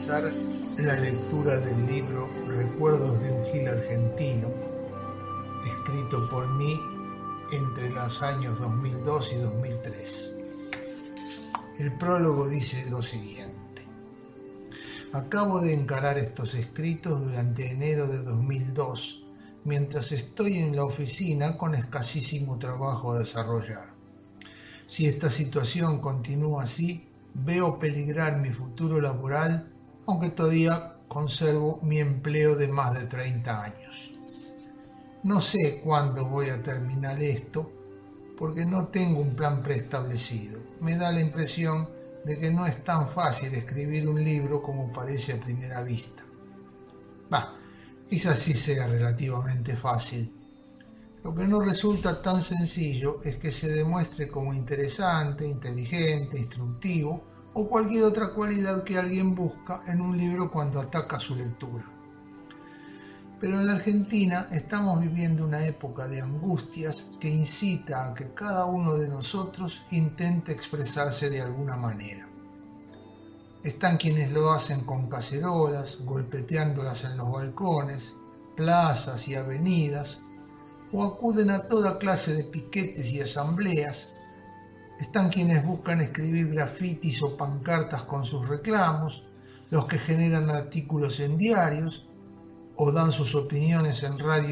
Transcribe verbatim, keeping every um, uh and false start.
comenzar la lectura del libro Recuerdos de un Gil Argentino, escrito por mí entre los años dos mil dos y dos mil tres. El prólogo dice lo siguiente: acabo de encarar estos escritos durante enero de dos mil dos, mientras estoy en la oficina con escasísimo trabajo a desarrollar. Si esta situación continúa así, veo peligrar mi futuro laboral, aunque todavía conservo mi empleo de más de treinta años. No sé cuándo voy a terminar esto, porque no tengo un plan preestablecido. Me da la impresión de que no es tan fácil escribir un libro como parece a primera vista. Bah, quizás sí sea relativamente fácil. Lo que no resulta tan sencillo es que se demuestre como interesante, inteligente, instructivo o cualquier otra cualidad que alguien busca en un libro cuando ataca su lectura. Pero en la Argentina estamos viviendo una época de angustias que incita a que cada uno de nosotros intente expresarse de alguna manera. Están quienes lo hacen con cacerolas, golpeteándolas en los balcones, plazas y avenidas, o acuden a toda clase de piquetes y asambleas. Están quienes buscan escribir grafitis o pancartas con sus reclamos, los que generan artículos en diarios o dan sus opiniones en radio